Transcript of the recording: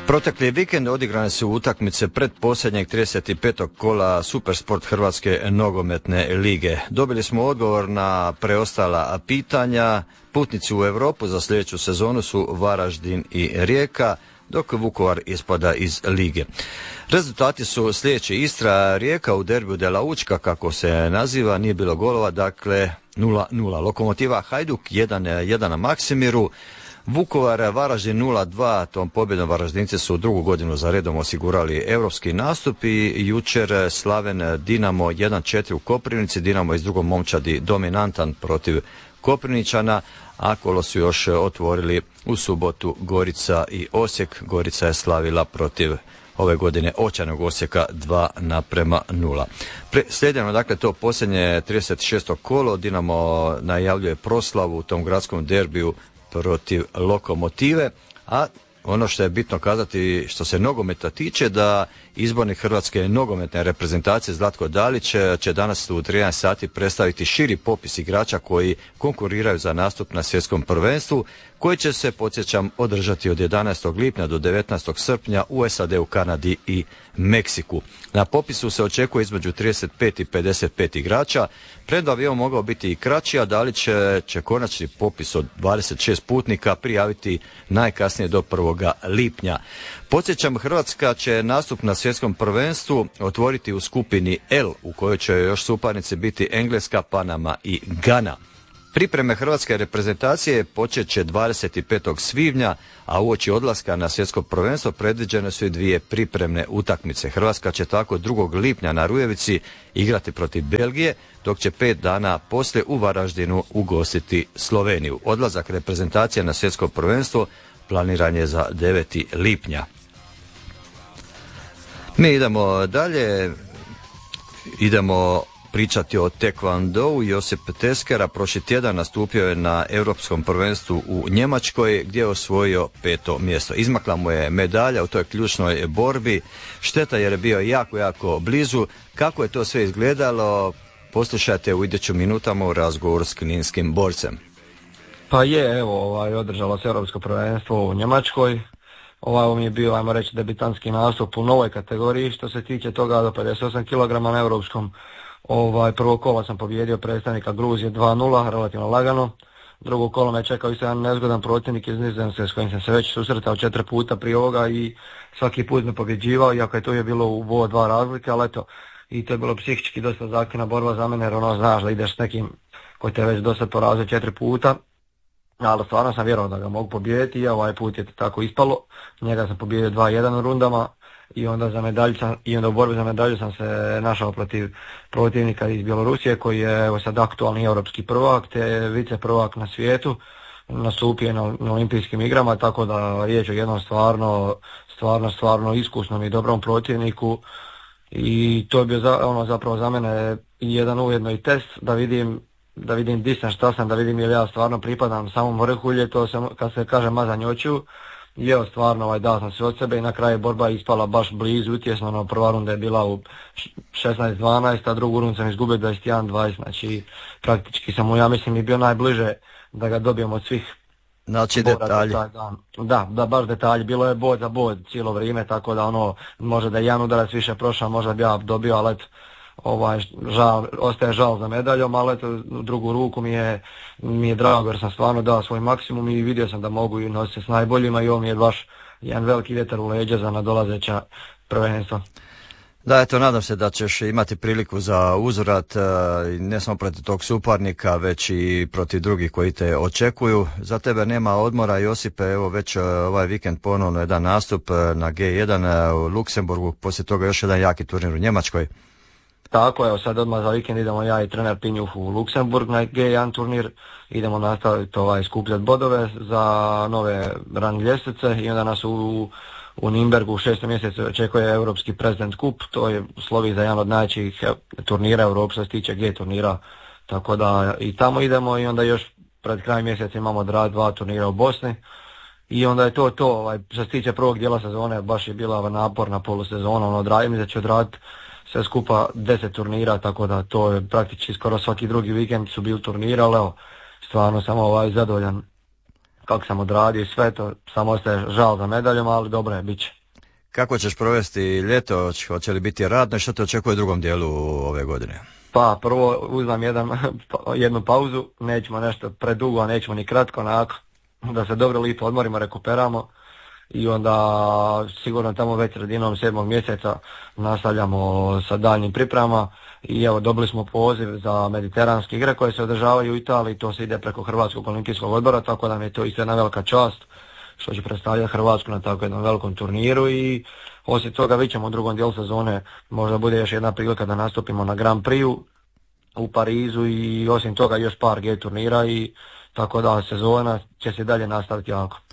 Protekli vikend odigrane su utakmice pred posljednjeg 35. kola Supersport Hrvatske nogometne lige. Dobili smo odgovor na preostala pitanja. Putnici u Europu za sljedeću sezonu su Varaždin i Rijeka, dok Vukovar ispada iz lige. Rezultati su sljedeći: Istra, Rijeka u derbiju de la Učka, kako se naziva, nije bilo golova, dakle 0-0. Lokomotiva Hajduk 1-1 na Maksimiru. Vukovar, Varaždin 0-2, tom pobjedom Varaždinci su drugu godinu za redom osigurali europski nastup i jučer Slaven Dinamo 1-4 u Koprivnici. Dinamo iz drugog momčadi dominantan protiv Koprivničana, a kolo su još otvorili u subotu Gorica i Osijek. Gorica je slavila protiv ove godine očajnog Osijeka 2-0. Slijedeno dakle to posljednje 36. kolo, Dinamo najavljuje proslavu u tom gradskom derbiju protiv Lokomotive, a ono što je bitno kazati što se nogometa tiče, da izbornik Hrvatske nogometne reprezentacije Zlatko Dalić će danas u 13 sati predstaviti širi popis igrača koji konkuriraju za nastup na svjetskom prvenstvu, koji će se, podsjećam, održati od 11. lipnja do 19. srpnja u SAD-u, Kanadi i Meksiku. Na popisu se očekuje između 35 i 55 igrača. Premda bi on mogao biti i kraći, a Dalić će konačni popis od 26 putnika prijaviti najkasnije do 1. lipnja. Podsjećam, Hrvatska će nastup na svjetskom prvenstvu otvoriti u skupini L, u kojoj će još suparnici biti Engleska, Panama i Gana. Pripreme hrvatske reprezentacije počet će 25. svibnja, a uoči odlaska na svjetsko prvenstvo predviđene su i dvije pripremne utakmice. Hrvatska će tako 2. lipnja na Rujevici igrati protiv Belgije, dok će 5 dana poslije u Varaždinu ugostiti Sloveniju. Odlazak reprezentacije na svjetsko prvenstvo planiran je za 9. lipnja. Mi idemo dalje, idemo pričati o tekvandou. Josip Teskera prošli tjedan nastupio je na europskom prvenstvu u Njemačkoj, gdje je osvojio 5. mjesto. Izmakla mu je medalja u toj ključnoj borbi. Šteta jer je bio jako blizu. Kako je to sve izgledalo, poslušajte u idućim minutama u razgovoru s kninskim borcem. Pa je, evo, održalo se europsko prvenstvo u Njemačkoj. Ovo mi je bio, ajmo reći, debitanski nastup u novoj kategoriji. Što se tiče toga, do 58 kg na europskom, prvo kolo sam pobijedio predstavnika Gruzije 2-0, relativno lagano. Drugo kolo me čekao isto jedan nezgodan protivnik iz Nizozemske s kojim sam se već susretao 4 puta prije ovoga i svaki put me pobjeđivao, iako je to je bilo u 2 razlike, ali eto, i to je bilo psihički dosta zahtjevna borba za mene, jer znaš da ideš s nekim koji te već dosta porazio 4 puta. Ali stvarno sam vjerovao da ga mogu pobijediti i ovaj put je tako ispalo. Njega sam pobijedio 2-1 u rundama i onda u borbi za medalju sam se našao protiv protivnika iz Bjelorusije koji je evo sad aktualni europski prvak te vice prvak na svijetu. Nastupio na olimpijskim igrama, tako da riječ o jednom stvarno iskusnom i dobrom protivniku. I to je bio zapravo za mene jedan ujedno i test da vidim di sam, šta sam, da vidim jel ja stvarno pripadam samom vrhu, ili je to kad se kaže mazanje očiju. I evo stvarno dao sam sve od sebe i na kraju borba je ispala baš blizu, utjesno. Prva runda je bila u 16-12, a drugu rundu sam izgubio 21-20, znači praktički sam ja mislim i bio najbliže da ga dobijem od svih. Znači detalji. Da, baš detalji, bilo je bod za bod cijelo vrijeme, tako da može da je jedan udarac više prošao, možda bi ja dobio, ali ostaje žal za medaljom, ali eto, drugu ruku mi je drago jer sam stvarno dao svoj maksimum i vidio sam da mogu i nositi s najboljima i ovo mi je baš jedan veliki vjetar u leđa za nadolazeća prvenstva. Da, eto, nadam se da ćeš imati priliku za uzvrat, ne samo protiv tog suparnika, već i protiv drugih koji te očekuju. Za tebe nema odmora, Josipe, evo već ovaj vikend ponovno jedan nastup na G1 u Luksemburgu, poslije toga još jedan jaki turnir u Njemačkoj. Tako, evo sad odmah za vikend idemo ja i trener Pinjuh u Luksemburg na G1 turnir, idemo nastaviti skupljati bodove za nove rang ljestvice i onda nas u Nimbergu u 6. mjesecu očekuje Europski President Cup, to je slovi za jedan od najvećih turnira Europe što se tiče G turnira, tako da i tamo idemo i onda još pred kraj mjeseca imamo 2 turnira u Bosni i onda je to, što se tiče prvog dijela sezone baš je bila naporna polusezona, odradim da će odraditi sve skupa 10 turnira, tako da to je praktički skoro svaki drugi vikend su bili turniri, ali evo, stvarno sam zadovoljan kako sam odradio i sve to, samo ostaje žal za medaljom, ali dobro je, bit će. Kako ćeš provesti ljeto, hoće li biti radno i što te očekuje u drugom dijelu ove godine? Pa prvo uzmem jednu pauzu, nećemo nešto predugo, a nećemo ni kratko, onako da se dobro lipo odmorimo, rekuperamo i onda sigurno tamo već sredinom 7. mjeseca nastavljamo sa daljnjim pripremama i evo dobili smo poziv za mediteranske igre koje se održavaju u Italiji, to se ide preko Hrvatskog olimpijskog odbora, tako da mi je to isto jedna velika čast što će predstavljati Hrvatsku na tako jednom velikom turniru i osim toga vidjet ćemo u drugom dijelu sezone, možda bude još jedna prilika da nastupimo na Grand Prixu u Parizu i osim toga još par G turnira i tako da sezona će se dalje nastaviti jako.